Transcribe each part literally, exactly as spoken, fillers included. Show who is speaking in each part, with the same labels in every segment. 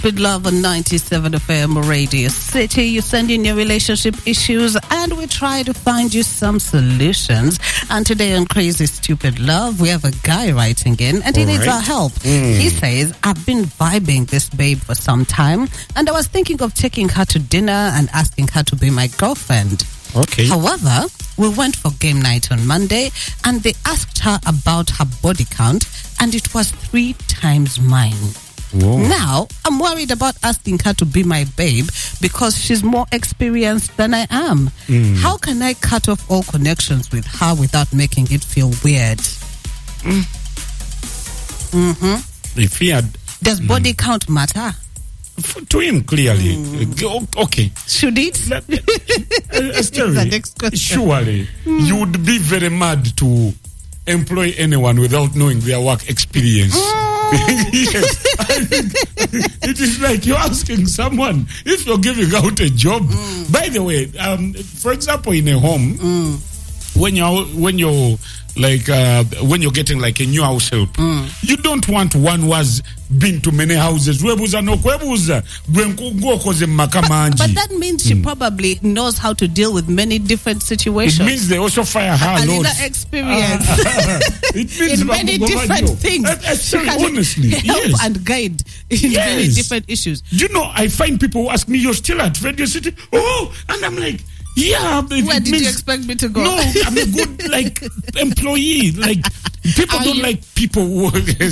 Speaker 1: Stupid Love on ninety-seven F M Radio City. You send in your relationship issues and we try to find you some solutions. And today on Crazy Stupid Love, we have a guy writing in and he All needs right. our help. Mm. He says, I've been vibing this babe for some time and I was thinking of taking her to dinner and asking her to be my girlfriend.
Speaker 2: Okay.
Speaker 1: However, we went for game night on Monday and they asked her about her body count and it was three times mine.
Speaker 2: Whoa.
Speaker 1: Now, I'm worried about asking her to be my babe because she's more experienced than I am. Mm. How can I cut off all connections with her without making it feel weird? Mm. Mm-hmm.
Speaker 2: If he had,
Speaker 1: Does mm. body count matter?
Speaker 2: To him, clearly.
Speaker 1: Mm.
Speaker 2: Okay.
Speaker 1: Should it?
Speaker 2: Let, uh, Esther,
Speaker 1: the next question.
Speaker 2: Surely, mm. you would be very mad to employ anyone without knowing their work experience.
Speaker 1: Mm.
Speaker 2: Yes, I think it is like you're asking someone if you're giving out a job.
Speaker 1: Mm.
Speaker 2: By the way, um, for example, in a home,
Speaker 1: mm.
Speaker 2: when you're when you're like uh, when you're getting like a new house help,
Speaker 1: mm.
Speaker 2: you don't want one who has been to many houses. But, but
Speaker 1: that means she mm. probably knows how to deal with many different situations.
Speaker 2: It means they also fire her loads.
Speaker 1: Experience
Speaker 2: Uh, it means
Speaker 1: in many different things.
Speaker 2: Uh, uh, sorry, honestly,
Speaker 1: help
Speaker 2: yes.
Speaker 1: and guide in
Speaker 2: yes.
Speaker 1: many different issues.
Speaker 2: You know, I find people who ask me, "You're still at Radio City?" Oh, and I'm like, yeah. It,
Speaker 1: Where
Speaker 2: it
Speaker 1: did
Speaker 2: means,
Speaker 1: you expect me to go?
Speaker 2: No, I'm a good like employee. Like people
Speaker 1: Are
Speaker 2: don't
Speaker 1: you?
Speaker 2: like people who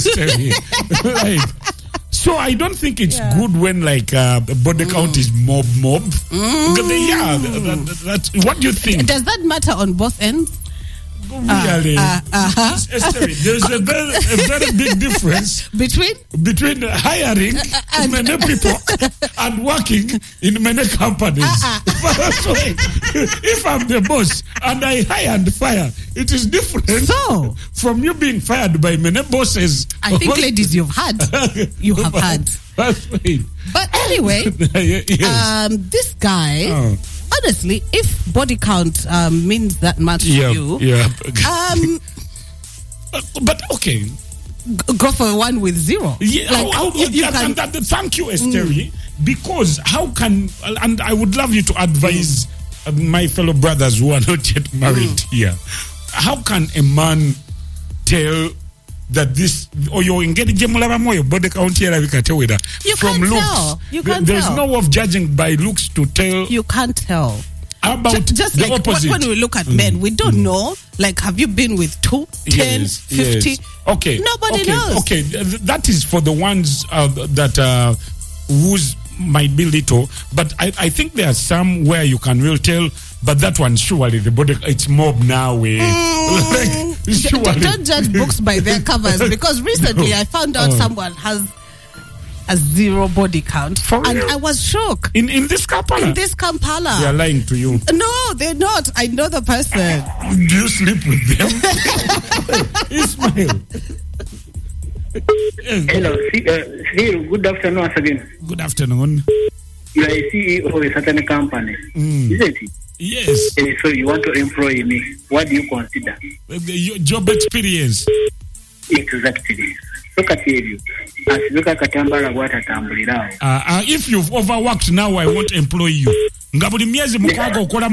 Speaker 2: like. So I don't think it's
Speaker 1: yeah.
Speaker 2: good when like uh, body
Speaker 1: mm.
Speaker 2: count is mob mob.
Speaker 1: Mm.
Speaker 2: They, yeah, that, that, that's what do you think?
Speaker 1: Does that matter on both ends?
Speaker 2: Really,
Speaker 1: uh, uh, uh-huh.
Speaker 2: there's a very, a very big difference
Speaker 1: between
Speaker 2: between hiring
Speaker 1: and
Speaker 2: many people and working in many companies.
Speaker 1: Uh-uh.
Speaker 2: So, if I'm the boss and I hire and fire, it is different
Speaker 1: so,
Speaker 2: from you being fired by many bosses.
Speaker 1: I think, ladies, you've had. You have had.
Speaker 2: That's right.
Speaker 1: But anyway,
Speaker 2: yes.
Speaker 1: um, this guy... Oh. Honestly, if body count um, means that much
Speaker 2: yeah,
Speaker 1: to you,
Speaker 2: yeah.
Speaker 1: um,
Speaker 2: but okay,
Speaker 1: g- go for one with zero.
Speaker 2: Yeah,
Speaker 1: like,
Speaker 2: how, how,
Speaker 1: you, you
Speaker 2: that,
Speaker 1: can,
Speaker 2: that, that, thank you, Esteri,
Speaker 1: mm.
Speaker 2: because how can, and I would love you to advise mm. my fellow brothers who are not yet married mm. here, how can a man tell that this or you're engaged your body count here
Speaker 1: you
Speaker 2: from
Speaker 1: can't
Speaker 2: looks
Speaker 1: tell. You can't
Speaker 2: there's
Speaker 1: tell.
Speaker 2: no way of judging by looks to tell.
Speaker 1: You can't tell.
Speaker 2: How about
Speaker 1: J- just
Speaker 2: the
Speaker 1: like
Speaker 2: opposite?
Speaker 1: When we look at mm. men, we don't mm. know. Like, have you been with two, ten,
Speaker 2: yes,
Speaker 1: fifty?
Speaker 2: Yes. Okay.
Speaker 1: Nobody
Speaker 2: okay.
Speaker 1: knows.
Speaker 2: Okay, that is for the ones uh, that uh, whose might be little, but I, I think there are some where you can really tell. But that one, surely the body, it's mob now. Eh?
Speaker 1: Mm.
Speaker 2: like,
Speaker 1: don't, don't judge books by their covers, because recently I found out oh. someone has a zero body count,
Speaker 2: For
Speaker 1: and
Speaker 2: real?
Speaker 1: I was shocked.
Speaker 2: In in this Kampala?
Speaker 1: In this Kampala.
Speaker 2: They are lying to you.
Speaker 1: No, they're not. I know the person.
Speaker 2: Do you sleep with them? Ismail.
Speaker 3: Hello, see, uh, see, good afternoon once again.
Speaker 2: Good afternoon.
Speaker 3: You are a C E O of a certain company,
Speaker 2: mm.
Speaker 3: isn't it?
Speaker 2: Yes.
Speaker 3: Uh, so you want to employ me. What do you consider?
Speaker 2: Uh, your job experience.
Speaker 3: Exactly. Look at you. As look at Katambala, what a tambulirao.
Speaker 2: Uh, uh, if you've overworked now, I won't employ you. Ngabuli miezi mukwaga ukola